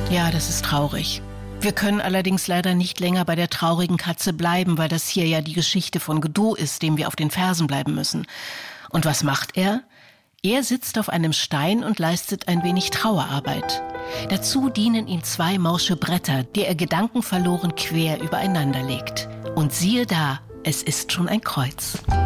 Ja, das ist traurig. Wir können allerdings leider nicht länger bei der traurigen Katze bleiben, weil das hier ja die Geschichte von Godot ist, dem wir auf den Fersen bleiben müssen. Und was macht er? Er sitzt auf einem Stein und leistet ein wenig Trauerarbeit. Dazu dienen ihm 2 morsche Bretter, die er gedankenverloren quer übereinander legt. Und siehe da, es ist schon ein Kreuz.